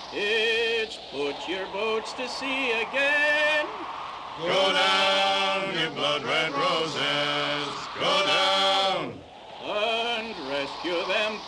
It's put your boats to sea again. Go down, you blood-red roses, go down. And rescue them